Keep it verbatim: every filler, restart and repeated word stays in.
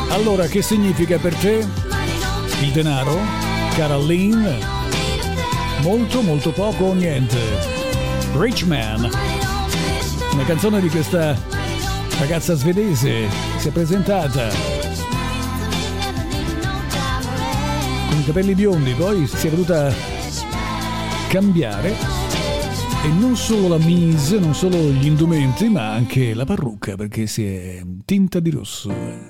Allora, che significa per te il denaro? Cara Lynn? Molto, molto poco o niente. Rich Man, una canzone di questa ragazza svedese, si è presentata con i capelli biondi, poi si è voluta cambiare, e non solo la mise, non solo gli indumenti, ma anche la parrucca, perché si è tinta di rosso.